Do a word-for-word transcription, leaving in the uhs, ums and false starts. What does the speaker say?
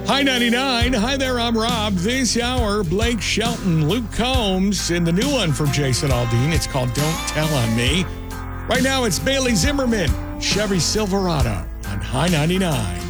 Hi ninety-nine. Hi there, I'm Rob. This hour, Blake Shelton, Luke Combs, and the new one from Jason Aldean. It's called Don't Tell on Me. Right now, it's Bailey Zimmerman, Chevy Silverado on Hi ninety-nine.